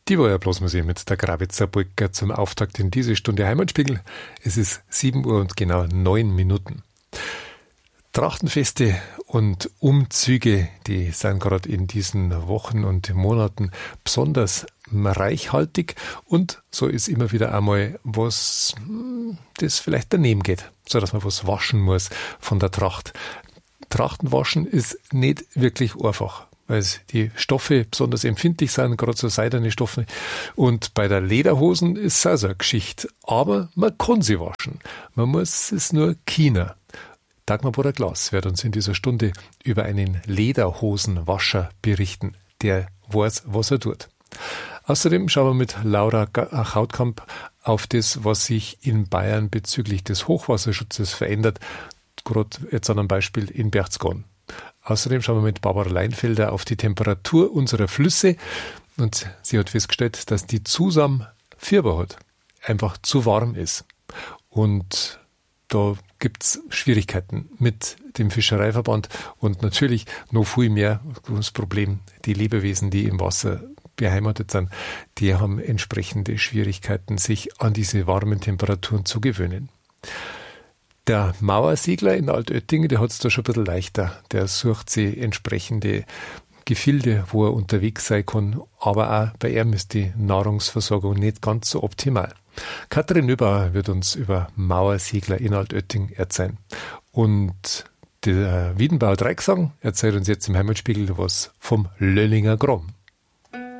Die war ja bloß Museum mit der Grabitzer Polka zum Auftakt in diese Stunde Heimatspiegel. Es ist 7 Uhr und genau 9 Minuten. Trachtenfeste und Umzüge, die sind gerade in diesen Wochen und Monaten besonders reichhaltig und so ist immer wieder einmal was, das vielleicht daneben geht, so dass man was waschen muss von der Tracht. Trachtenwaschen ist nicht wirklich einfach, weil die Stoffe besonders empfindlich sind, gerade so seidene Stoffe. Und bei der Lederhosen ist es auch so eine Geschichte. Aber man kann sie waschen. Man muss es nur kennen. Dagmar Boder-Glas wird uns in dieser Stunde über einen Lederhosenwascher berichten, der weiß, was er tut. Außerdem schauen wir mit Laura Chautkamp auf das, was sich in Bayern bezüglich des Hochwasserschutzes verändert, gerade jetzt an einem Beispiel in Berchtesgaden. Außerdem schauen wir mit Barbara Leinfelder auf die Temperatur unserer Flüsse und sie hat festgestellt, dass die Zusam Fieber hat, einfach zu warm ist. Und da gibt's Schwierigkeiten mit dem Fischereiverband und natürlich noch viel mehr das Problem, die Lebewesen, die im Wasser beheimatet sind, die haben entsprechende Schwierigkeiten, sich an diese warmen Temperaturen zu gewöhnen. Der Mauersegler in Altötting, der hat es da schon ein bisschen leichter. Der sucht sich entsprechende Gefilde, wo er unterwegs sein kann. Aber auch bei ihm ist die Nahrungsversorgung nicht ganz so optimal. Katrin Nöbauer wird uns über Mauersegler in Altötting erzählen. Und der Wiedenbauer Dreigesang erzählt uns jetzt im Heimatspiegel was vom Löllinger Grom.